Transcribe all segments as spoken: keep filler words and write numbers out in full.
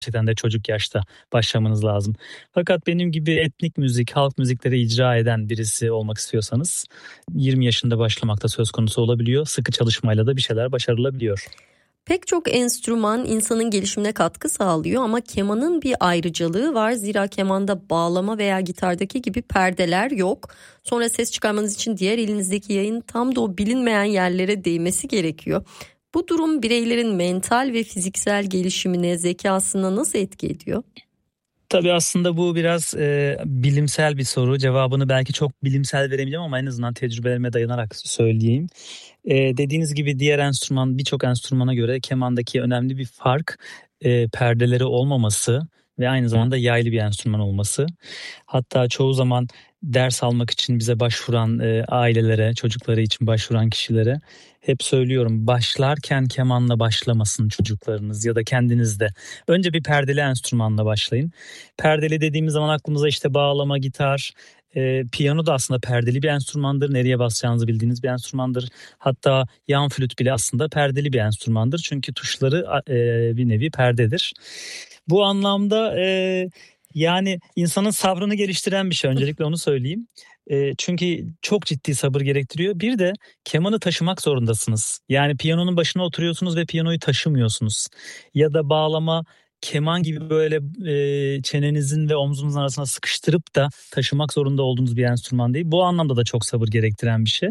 gerçekten de çocuk yaşta başlamanız lazım. Fakat benim gibi etnik müzik, halk müzikleri icra eden birisi olmak istiyorsanız yirmi yaşında başlamakta söz konusu olabiliyor. Sıkı çalışmayla da bir şeyler başarılabiliyor. Pek çok enstrüman insanın gelişimine katkı sağlıyor ama kemanın bir ayrıcalığı var. Zira kemanda bağlama veya gitardaki gibi perdeler yok. Sonra ses çıkarmanız için diğer elinizdeki yayın tam da o bilinmeyen yerlere değmesi gerekiyor. Bu durum bireylerin mental ve fiziksel gelişimine, zekasına nasıl etki ediyor? Tabii aslında bu biraz e, bilimsel bir soru. Cevabını belki çok bilimsel veremeyeceğim ama en azından tecrübelerime dayanarak söyleyeyim. E, dediğiniz gibi diğer enstrüman, birçok enstrümana göre kemandaki önemli bir fark e, perdeleri olmaması ve aynı zamanda yaylı bir enstrüman olması. Hatta çoğu zaman ders almak için bize başvuran e, ailelere, çocukları için başvuran kişilere hep söylüyorum, başlarken kemanla başlamasın çocuklarınız ya da kendiniz de. Önce bir perdeli enstrümanla başlayın. Perdeli dediğimiz zaman aklımıza işte bağlama, gitar, e, piyano da aslında perdeli bir enstrümandır. Nereye basacağınızı bildiğiniz bir enstrümandır. Hatta yan flüt bile aslında perdeli bir enstrümandır. Çünkü tuşları e, bir nevi perdedir. Bu anlamda e, yani insanın sabrını geliştiren bir şey. Öncelikle onu söyleyeyim. E, çünkü çok ciddi sabır gerektiriyor. Bir de kemanı taşımak zorundasınız. Yani piyanonun başına oturuyorsunuz ve piyanoyu taşımıyorsunuz. Ya da bağlama, keman gibi böyle e, çenenizin ve omzunuzun arasına sıkıştırıp da taşımak zorunda olduğunuz bir enstrüman değil. Bu anlamda da çok sabır gerektiren bir şey.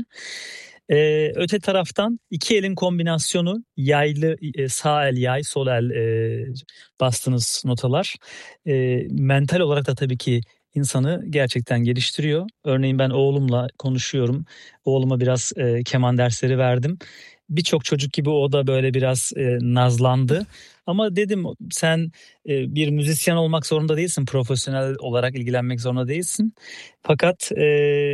Ee, öte taraftan iki elin kombinasyonu, yaylı e, sağ el yay, sol el e, bastığınız notalar e, mental olarak da tabii ki insanı gerçekten geliştiriyor. Örneğin ben oğlumla konuşuyorum. Oğluma biraz e, keman dersleri verdim. Birçok çocuk gibi o da böyle biraz e, nazlandı. Ama dedim sen e, bir müzisyen olmak zorunda değilsin. Profesyonel olarak ilgilenmek zorunda değilsin. Fakat e,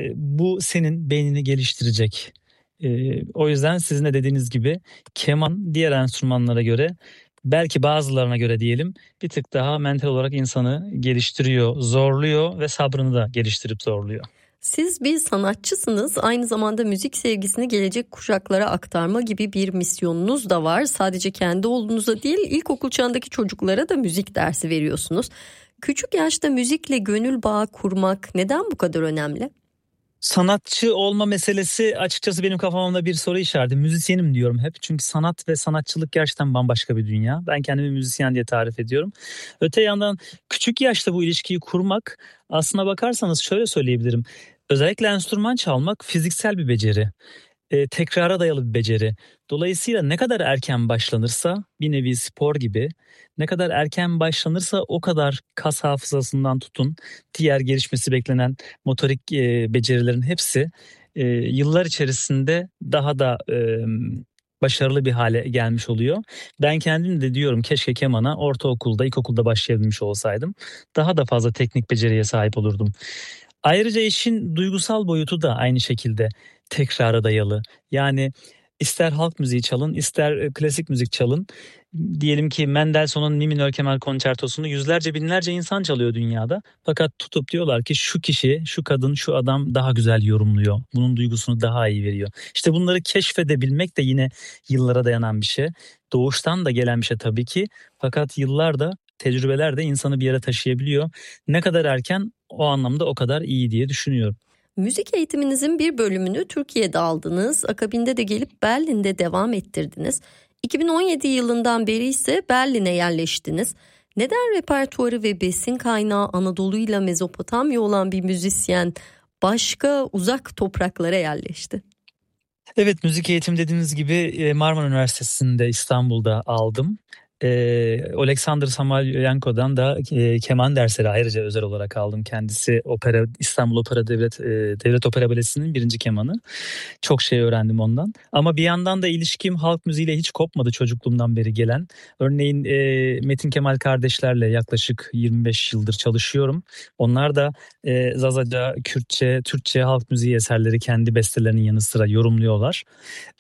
bu senin beynini geliştirecek. Ee, o yüzden sizin de dediğiniz gibi keman diğer enstrümanlara göre, belki bazılarına göre diyelim, bir tık daha mental olarak insanı geliştiriyor, zorluyor ve sabrını da geliştirip zorluyor. Siz bir sanatçısınız, aynı zamanda müzik sevgisini gelecek kuşaklara aktarma gibi bir misyonunuz da var. Sadece kendi oğlunuza değil, ilkokul çağındaki çocuklara da müzik dersi veriyorsunuz. Küçük yaşta müzikle gönül bağı kurmak neden bu kadar önemli? Sanatçı olma meselesi açıkçası benim kafamda bir soru işareti. Müzisyenim diyorum hep. Çünkü sanat ve sanatçılık gerçekten bambaşka bir dünya. Ben kendimi müzisyen diye tarif ediyorum. Öte yandan küçük yaşta bu ilişkiyi kurmak, aslına bakarsanız şöyle söyleyebilirim. Özellikle enstrüman çalmak fiziksel bir beceri. E, tekrara dayalı bir beceri. Dolayısıyla ne kadar erken başlanırsa, bir nevi spor gibi, ne kadar erken başlanırsa o kadar kas hafızasından tutun diğer gelişmesi beklenen motorik e, becerilerin hepsi e, yıllar içerisinde daha da e, başarılı bir hale gelmiş oluyor. Ben kendim de diyorum, keşke kemana ortaokulda, ilkokulda başlayabilmiş olsaydım. Daha da fazla teknik beceriye sahip olurdum. Ayrıca işin duygusal boyutu da aynı şekilde tekrara dayalı. Yani ister halk müziği çalın, ister e, klasik müzik çalın. Diyelim ki Mendelssohn'un Mi minör keman konçertosunu yüzlerce binlerce insan çalıyor dünyada. Fakat tutup diyorlar ki şu kişi, şu kadın, şu adam daha güzel yorumluyor. Bunun duygusunu daha iyi veriyor. İşte bunları keşfedebilmek de yine yıllara dayanan bir şey. Doğuştan da gelen bir şey tabii ki. Fakat yıllar da, tecrübeler de insanı bir yere taşıyabiliyor. Ne kadar erken, o anlamda o kadar iyi diye düşünüyorum. Müzik eğitiminizin bir bölümünü Türkiye'de aldınız. Akabinde de gelip Berlin'de devam ettirdiniz. iki bin on yedi yılından beri ise Berlin'e yerleştiniz. Neden repertuarı ve besin kaynağı Anadolu ile Mezopotamya olan bir müzisyen başka uzak topraklara yerleşti? Evet, müzik eğitimi dediğiniz gibi Marmara Üniversitesi'nde İstanbul'da aldım. Ee, Alexander Samalyenko'dan da e, keman dersleri ayrıca özel olarak aldım. Kendisi opera, İstanbul Opera Devlet e, Devlet Opera Balesi'nin birinci kemanı. Çok şey öğrendim ondan. Ama bir yandan da ilişkim halk müziğiyle hiç kopmadı çocukluğumdan beri gelen. Örneğin e, Metin Kemal kardeşlerle yaklaşık yirmi beş yıldır çalışıyorum. Onlar da e, Zazaca, Kürtçe, Türkçe halk müziği eserleri kendi bestelerinin yanı sıra yorumluyorlar.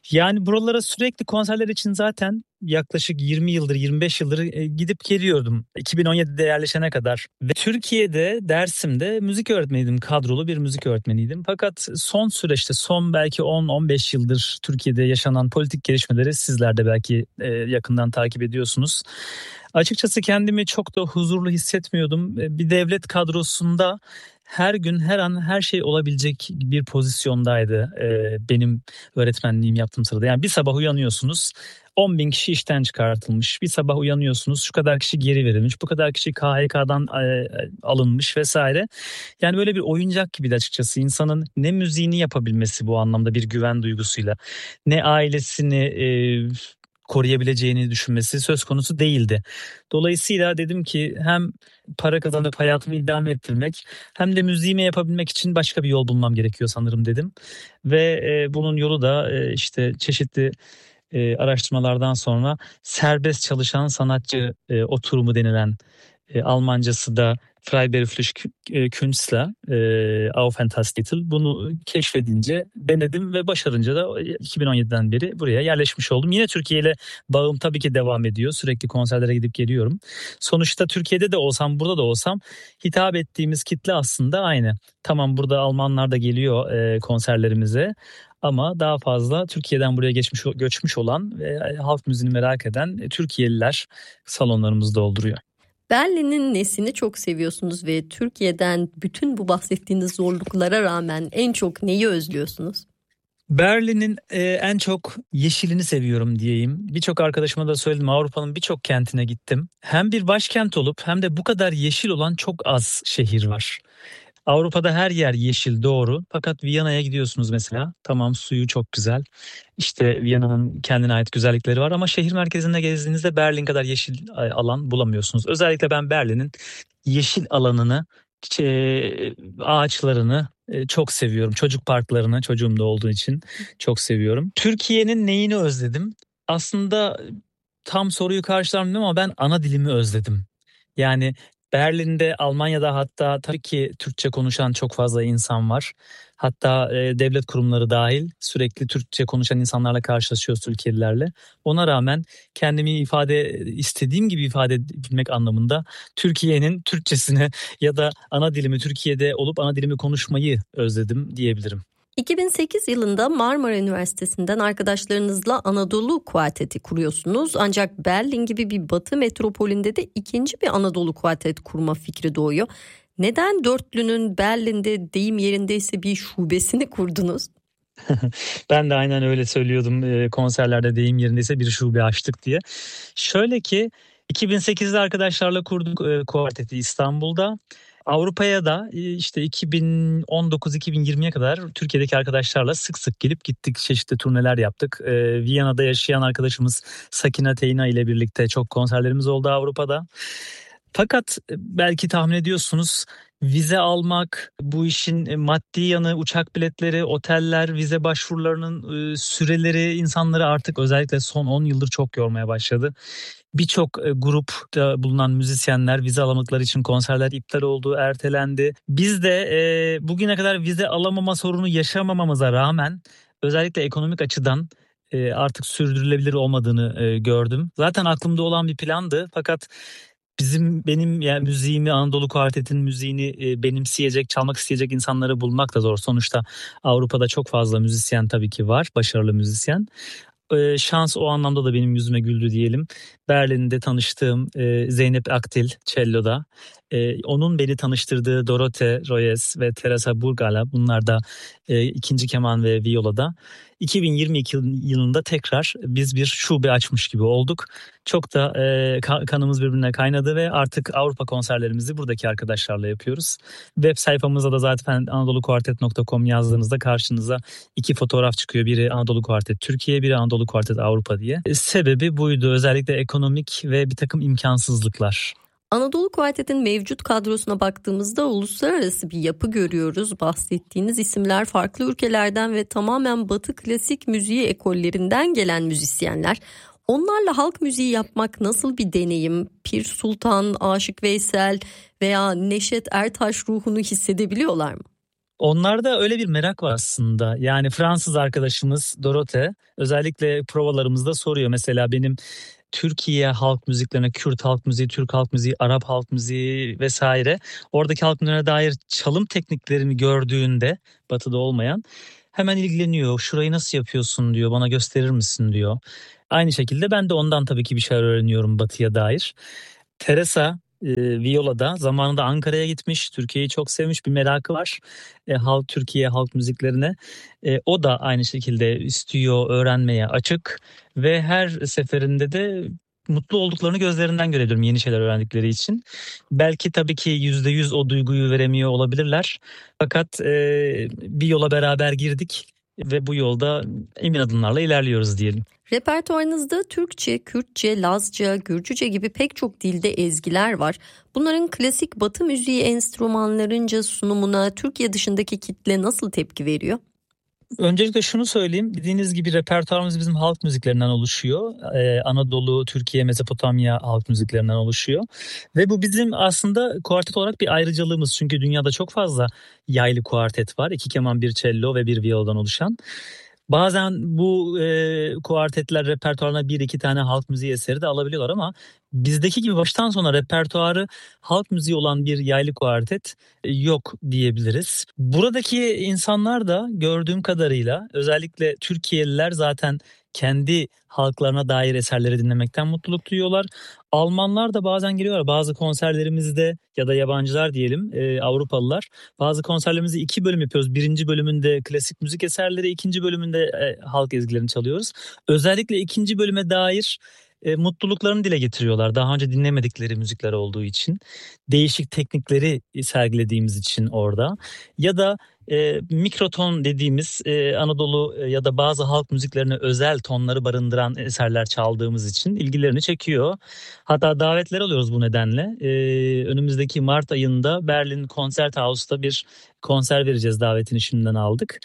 Yani buralara sürekli konserler için zaten yaklaşık yirmi yıldır yirmi beş yıldır gidip geliyordum. iki bin on yedide yerleşene kadar. Ve Türkiye'de Dersim'de müzik öğretmeniydim. Kadrolu bir müzik öğretmeniydim. Fakat son süreçte son belki on on beş yıldır Türkiye'de yaşanan politik gelişmeleri sizler de belki yakından takip ediyorsunuz. Açıkçası kendimi çok da huzurlu hissetmiyordum. Bir devlet kadrosunda her gün her an her şey olabilecek bir pozisyondaydı ee, benim öğretmenliğim yaptığım sırada. Yani bir sabah uyanıyorsunuz, on bin kişi işten çıkartılmış. Bir sabah uyanıyorsunuz, şu kadar kişi geri verilmiş, bu kadar kişi K H K'dan e, alınmış vesaire. Yani böyle bir oyuncak gibiydi açıkçası. İnsanın ne müziğini yapabilmesi bu anlamda bir güven duygusuyla, ne ailesini e, koruyabileceğini düşünmesi söz konusu değildi. Dolayısıyla dedim ki hem para kazanıp hayatımı idame ettirmek hem de müziğimi yapabilmek için başka bir yol bulmam gerekiyor sanırım dedim. Ve e, bunun yolu da e, işte çeşitli e, araştırmalardan sonra serbest çalışan sanatçı e, oturumu denilen e, Almancası da Freiberuflich Künstler, e, Aufenthaltstitel. Bunu keşfedince denedim ve başarınca da iki bin on yediden beri buraya yerleşmiş oldum. Yine Türkiye ile bağım tabii ki devam ediyor. Sürekli konserlere gidip geliyorum. Sonuçta Türkiye'de de olsam, burada da olsam hitap ettiğimiz kitle aslında aynı. Tamam, burada Almanlar da geliyor e, konserlerimize. Ama daha fazla Türkiye'den buraya geçmiş göçmüş olan ve halk müziğini merak eden Türkiye'liler salonlarımızı dolduruyor. Berlin'in nesini çok seviyorsunuz ve Türkiye'den bütün bu bahsettiğiniz zorluklara rağmen en çok neyi özlüyorsunuz? Berlin'in e, en çok yeşilini seviyorum diyeyim. Birçok arkadaşıma da söyledim, Avrupa'nın birçok kentine gittim. Hem bir başkent olup hem de bu kadar yeşil olan çok az şehir var. Avrupa'da her yer yeşil, doğru. Fakat Viyana'ya gidiyorsunuz mesela. Tamam, suyu çok güzel. İşte Viyana'nın kendine ait güzellikleri var ama şehir merkezinde gezdiğinizde Berlin kadar yeşil alan bulamıyorsunuz. Özellikle ben Berlin'in yeşil alanını, ağaçlarını çok seviyorum. Çocuk parklarını, çocuğum da olduğu için çok seviyorum. Türkiye'nin neyini özledim? Aslında tam soruyu karşılamıyorum ama ben ana dilimi özledim. Yani Berlin'de, Almanya'da hatta tabii ki Türkçe konuşan çok fazla insan var. Hatta e, devlet kurumları dahil sürekli Türkçe konuşan insanlarla karşılaşıyoruz, Türkiye'lilerle. Ona rağmen kendimi ifade istediğim gibi ifade edebilmek anlamında Türkiye'nin Türkçesini ya da ana dilimi Türkiye'de olup ana dilimi konuşmayı özledim diyebilirim. iki bin sekiz yılında Marmara Üniversitesi'nden arkadaşlarınızla Anadolu Kuarteti kuruyorsunuz. Ancak Berlin gibi bir batı metropolünde de ikinci bir Anadolu Kuarteti kurma fikri doğuyor. Neden dörtlünün Berlin'de deyim yerindeyse bir şubesini kurdunuz? Ben de aynen öyle söylüyordum konserlerde, deyim yerindeyse bir şube açtık diye. Şöyle ki iki bin sekizde arkadaşlarla kurduk kuarteti İstanbul'da. Avrupa'ya da işte iki bin on dokuz iki bin yirmiye kadar Türkiye'deki arkadaşlarla sık sık gelip gittik. Çeşitli turneler yaptık. Ee, Viyana'da yaşayan arkadaşımız Sakina Teyna ile birlikte çok konserlerimiz oldu Avrupa'da. Fakat belki tahmin ediyorsunuz, vize almak, bu işin maddi yanı, uçak biletleri, oteller, vize başvurularının süreleri insanları artık özellikle son on yıldır çok yormaya başladı. Birçok grupta bulunan müzisyenler vize alamadıkları için konserler iptal oldu, ertelendi. Biz de e, bugüne kadar vize alamama sorunu yaşamamamıza rağmen özellikle ekonomik açıdan e, artık sürdürülebilir olmadığını e, gördüm. Zaten aklımda olan bir plandı fakat bizim benim yani müziğimi, Anadolu Kuartet'in müziğini e, benimseyecek, çalmak isteyecek insanları bulmak da zor. Sonuçta Avrupa'da çok fazla müzisyen tabii ki var, başarılı müzisyen. Ee, şans o anlamda da benim yüzüme güldü diyelim. Berlin'de tanıştığım e, Zeynep Aktil cello'da, e, onun beni tanıştırdığı Dorote Royes ve Teresa Burgala, bunlar da e, ikinci keman ve viyolada. iki bin yirmi iki yılında tekrar biz bir şube açmış gibi olduk. Çok da e, kanımız birbirine kaynadı ve artık Avrupa konserlerimizi buradaki arkadaşlarla yapıyoruz. Web sayfamızda da zaten anadolu kuartet nokta com yazdığınızda karşınıza iki fotoğraf çıkıyor. Biri Anadolu Kuartet Türkiye, biri Anadolu Kuartet Avrupa diye. E, sebebi buydu, özellikle ekonomik ve bir takım imkansızlıklar. Anadolu Kuartet'in mevcut kadrosuna baktığımızda uluslararası bir yapı görüyoruz. Bahsettiğiniz isimler farklı ülkelerden ve tamamen Batı klasik müziği ekollerinden gelen müzisyenler. Onlarla halk müziği yapmak nasıl bir deneyim? Pir Sultan, Aşık Veysel veya Neşet Ertaş ruhunu hissedebiliyorlar mı? Onlarda öyle bir merak var aslında. Yani Fransız arkadaşımız Dorote özellikle provalarımızda soruyor. Mesela benim Türkiye halk müziklerine, Kürt halk müziği, Türk halk müziği, Arap halk müziği vesaire oradaki halk müziğine dair çalım tekniklerini gördüğünde batıda olmayan hemen ilgileniyor. Şurayı nasıl yapıyorsun diyor, bana gösterir misin diyor. Aynı şekilde ben de ondan tabii ki bir şeyler öğreniyorum batıya dair. Teresa e, Viola'da zamanında Ankara'ya gitmiş, Türkiye'yi çok sevmiş, bir merakı var e, halk Türkiye halk müziklerine. E, o da aynı şekilde istiyor, öğrenmeye açık ve her seferinde de mutlu olduklarını gözlerinden görebiliyorum yeni şeyler öğrendikleri için. Belki tabii ki yüzde yüz o duyguyu veremiyor olabilirler. Fakat e, bir yola beraber girdik ve bu yolda emin adımlarla ilerliyoruz diyelim. Repertuarınızda Türkçe, Kürtçe, Lazca, Gürcüce gibi pek çok dilde ezgiler var. Bunların klasik Batı müziği enstrümanlarınca sunumuna Türkiye dışındaki kitle nasıl tepki veriyor? Öncelikle şunu söyleyeyim. Bildiğiniz gibi repertuarımız bizim halk müziklerinden oluşuyor. Ee, Anadolu, Türkiye, Mezopotamya halk müziklerinden oluşuyor. Ve bu bizim aslında kuartet olarak bir ayrıcalığımız. Çünkü dünyada çok fazla yaylı kuartet var. İki keman, bir cello ve bir viyoldan oluşan. Bazen bu e, kuartetler repertuarına bir iki tane halk müziği eseri de alabiliyorlar ama bizdeki gibi baştan sona repertuarı halk müziği olan bir yaylı kuartet e, yok diyebiliriz. Buradaki insanlar da gördüğüm kadarıyla özellikle Türkiye'liler zaten kendi halklarına dair eserleri dinlemekten mutluluk duyuyorlar. Almanlar da bazen geliyorlar bazı konserlerimizde ya da yabancılar diyelim e, Avrupalılar. Bazı konserlerimizi iki bölüm yapıyoruz. Birinci bölümünde klasik müzik eserleri, ikinci bölümünde e, halk ezgilerini çalıyoruz. Özellikle ikinci bölüme dair e, mutluluklarını dile getiriyorlar. Daha önce dinlemedikleri müzikler olduğu için. Değişik teknikleri sergilediğimiz için orada. Ya da e, mikroton dediğimiz e, Anadolu e, ya da bazı halk müziklerine özel tonları barındıran eserler çaldığımız için ilgilerini çekiyor. Hatta davetler alıyoruz bu nedenle. E, önümüzdeki Mart ayında Berlin Konzerthause'da bir konser vereceğiz, davetini şimdiden aldık.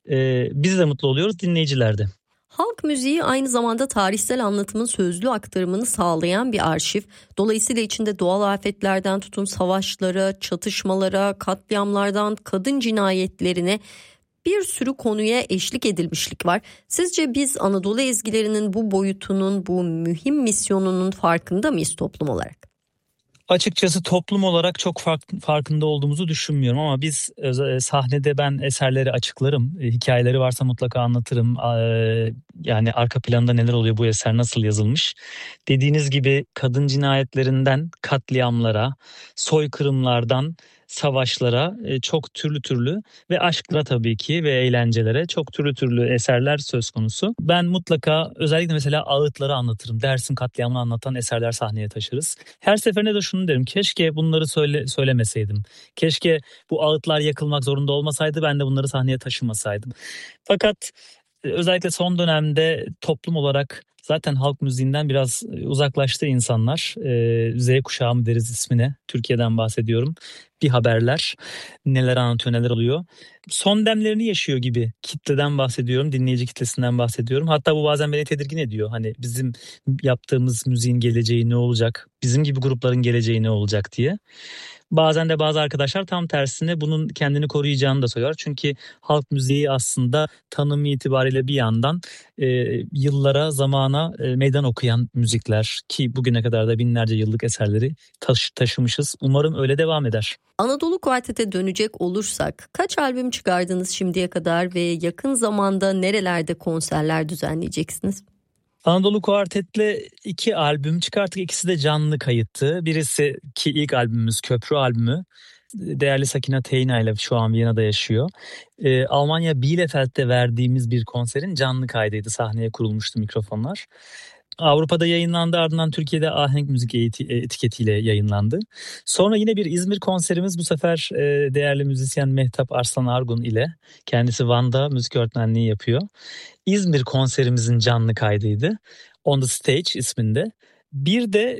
E, biz de mutlu oluyoruz, dinleyiciler de. Halk müziği aynı zamanda tarihsel anlatımın sözlü aktarımını sağlayan bir arşiv. Dolayısıyla içinde doğal afetlerden tutun savaşlara, çatışmalara, katliamlardan kadın cinayetlerine bir sürü konuya eşlik edilmişlik var. Sizce biz Anadolu ezgilerinin bu boyutunun, bu mühim misyonunun farkında mıyız toplum olarak? Açıkçası toplum olarak çok fark, farkında olduğumuzu düşünmüyorum ama biz e, sahnede ben eserleri açıklarım. E, hikayeleri varsa mutlaka anlatırım. E, yani arka planda neler oluyor, bu eser nasıl yazılmış. Dediğiniz gibi kadın cinayetlerinden katliamlara, soykırımlardan savaşlara e, çok türlü türlü ve aşklara tabii ki ve eğlencelere çok türlü türlü eserler söz konusu. Ben mutlaka özellikle mesela ağıtları anlatırım. Dersim katliamını anlatan eserler sahneye taşırız. Her seferinde de şunu derim. Keşke bunları söyle, söylemeseydim. Keşke bu ağıtlar yakılmak zorunda olmasaydı, ben de bunları sahneye taşımasaydım. Fakat özellikle son dönemde toplum olarak zaten halk müziğinden biraz uzaklaştı insanlar. Ee, Z kuşağı mı deriz ismine? Türkiye'den bahsediyorum. Bir haberler neler anlatıyor, neler oluyor. Son demlerini yaşıyor gibi kitleden bahsediyorum. Dinleyici kitlesinden bahsediyorum. Hatta bu bazen beni tedirgin ediyor. Hani bizim yaptığımız müziğin geleceği ne olacak? Bizim gibi grupların geleceği ne olacak diye. Bazen de bazı arkadaşlar tam tersine bunun kendini koruyacağını da söylüyor. Çünkü halk müziği aslında tanımı itibariyle bir yandan e, yıllara, zamana e, meydan okuyan müzikler ki bugüne kadar da binlerce yıllık eserleri taşı, taşımışız. Umarım öyle devam eder. Anadolu Kuartet'e dönecek olursak kaç albüm çıkardınız şimdiye kadar ve yakın zamanda nerelerde konserler düzenleyeceksiniz? Anadolu Kuartet'le iki albüm çıkarttık. İkisi de canlı kayıttı. Birisi ki ilk albümümüz Köprü albümü. Değerli Sakina Teyna ile şu an Viyana'da yaşıyor. Ee, Almanya Bielefeld'de verdiğimiz bir konserin canlı kaydıydı. Sahneye kurulmuştu mikrofonlar. Avrupa'da yayınlandı, ardından Türkiye'de Ahenk Müzik etiketiyle yayınlandı. Sonra yine bir İzmir konserimiz, bu sefer e, değerli müzisyen Mehtap Arslan Argun ile, kendisi Van'da müzik öğretmenliği yapıyor. İzmir konserimizin canlı kaydıydı. On the Stage isminde. Bir de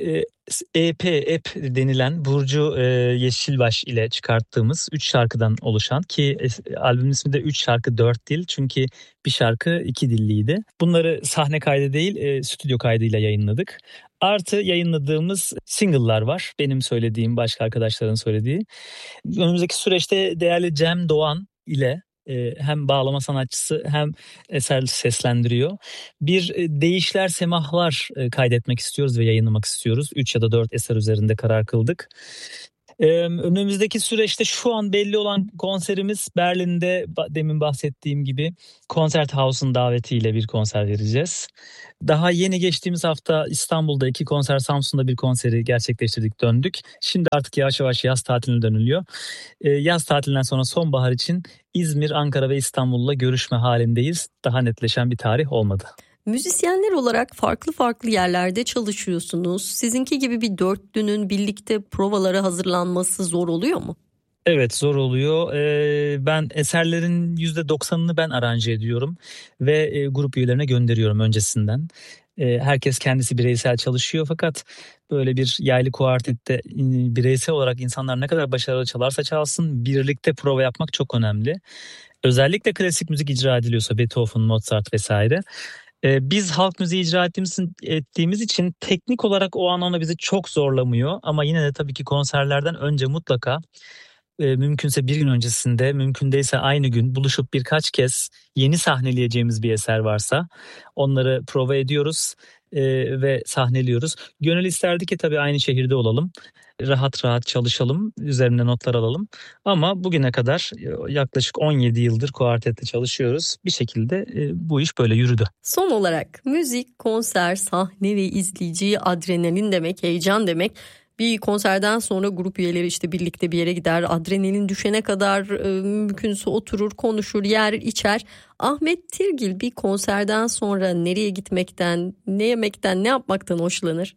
E P, E P denilen Burcu e, Yeşilbaş ile çıkarttığımız üç şarkıdan oluşan, ki e, albümün ismi de üç şarkı dört dil, çünkü bir şarkı iki dilliydi. Bunları sahne kaydı değil e, stüdyo kaydıyla yayınladık. Artı yayınladığımız single'lar var. Benim söylediğim, başka arkadaşların söylediği. Önümüzdeki süreçte değerli Cem Doğan ile hem bağlama sanatçısı hem eser seslendiriyor. Bir Değişler Semahlar kaydetmek istiyoruz ve yayınlamak istiyoruz. üç ya da dört eser üzerinde karar kıldık. Önümüzdeki süreçte şu an belli olan konserimiz Berlin'de, demin bahsettiğim gibi Konzerthaus'un davetiyle bir konser vereceğiz. Daha yeni geçtiğimiz hafta İstanbul'da iki konser, Samsun'da bir konseri gerçekleştirdik, döndük. Şimdi artık yavaş yavaş yaz tatiline dönülüyor. Yaz tatilinden sonra sonbahar için İzmir, Ankara ve İstanbul'la görüşme halindeyiz. Daha netleşen bir tarih olmadı. Müzisyenler olarak farklı farklı yerlerde çalışıyorsunuz. Sizinki gibi bir dörtlünün birlikte provalara hazırlanması zor oluyor mu? Evet, zor oluyor. Ee, ben eserlerin yüzde doksanını ben aranje ediyorum ve e, grup üyelerine gönderiyorum öncesinden. E, herkes kendisi bireysel çalışıyor, fakat böyle bir yaylı kuartette e, bireysel olarak insanlar ne kadar başarılı çalarsa çalsın birlikte prova yapmak çok önemli. Özellikle klasik müzik icra ediliyorsa, Beethoven, Mozart vesaire. Ee, biz halk müziği icra ettiğimiz, ettiğimiz için teknik olarak o an ona bizi çok zorlamıyor. Ama yine de tabii ki konserlerden önce mutlaka e, mümkünse bir gün öncesinde, mümkün değilse aynı gün buluşup birkaç kez yeni sahneleyeceğimiz bir eser varsa onları prova ediyoruz e, ve sahneliyoruz. Gönül isterdi ki tabii aynı şehirde olalım. Rahat rahat çalışalım, üzerine notlar alalım. Ama bugüne kadar yaklaşık on yedi yıldır kuartette çalışıyoruz. Bir şekilde bu iş böyle yürüdü. Son olarak müzik, konser, sahne ve izleyiciye adrenalin demek, heyecan demek. Bir konserden sonra grup üyeleri işte birlikte bir yere gider, adrenalin düşene kadar e, mümkünse oturur, konuşur, yer, içer. Ahmet Tirgil bir konserden sonra nereye gitmekten, ne yemekten, ne yapmaktan hoşlanır?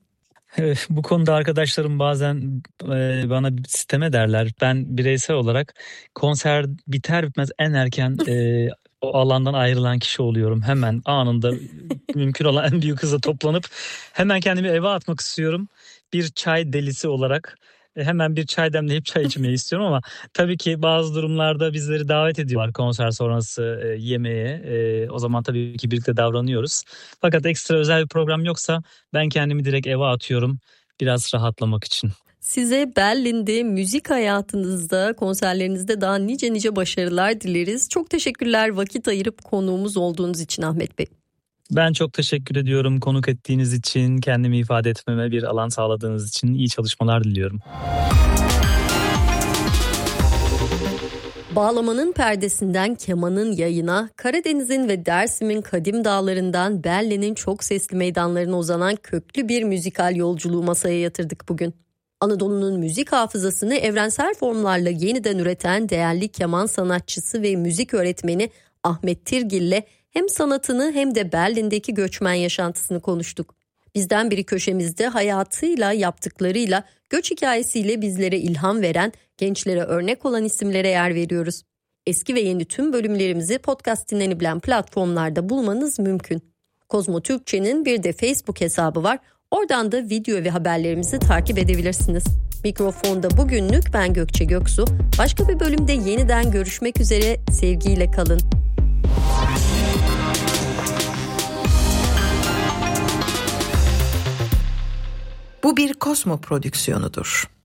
Bu konuda arkadaşlarım bazen e, bana sitem ederler. Ben bireysel olarak konser biter bitmez en erken e, o alandan ayrılan kişi oluyorum. Hemen anında mümkün olan en büyük hızla toplanıp hemen kendimi eve atmak istiyorum. Bir çay delisi olarak hemen bir çay demleyip çay içmeyi istiyorum, ama tabii ki bazı durumlarda bizleri davet ediyorlar konser sonrası e, yemeğe. E, o zaman tabii ki birlikte davranıyoruz. Fakat ekstra özel bir program yoksa ben kendimi direkt eve atıyorum biraz rahatlamak için. Size Berlin'de müzik hayatınızda, konserlerinizde daha nice nice başarılar dileriz. Çok teşekkürler vakit ayırıp konuğumuz olduğunuz için Ahmet Bey. Ben çok teşekkür ediyorum konuk ettiğiniz için, kendimi ifade etmeme bir alan sağladığınız için. İyi çalışmalar diliyorum. Bağlamanın perdesinden kemanın yayına, Karadeniz'in ve Dersim'in kadim dağlarından Berlin'in çok sesli meydanlarına uzanan köklü bir müzikal yolculuğu masaya yatırdık bugün. Anadolu'nun müzik hafızasını evrensel formlarla yeniden üreten değerli keman sanatçısı ve müzik öğretmeni Ahmet Tirgil'le hem sanatını hem de Berlin'deki göçmen yaşantısını konuştuk. Bizden biri köşemizde hayatıyla, yaptıklarıyla, göç hikayesiyle bizlere ilham veren, gençlere örnek olan isimlere yer veriyoruz. Eski ve yeni tüm bölümlerimizi podcast dinlenebilen platformlarda bulmanız mümkün. Kozmo Türkçe'nin bir de Facebook hesabı var. Oradan da video ve haberlerimizi takip edebilirsiniz. Mikrofonda bugünlük ben Gökçe Göksu. Başka bir bölümde yeniden görüşmek üzere, sevgiyle kalın. Bu bir Kozmo prodüksiyonudur.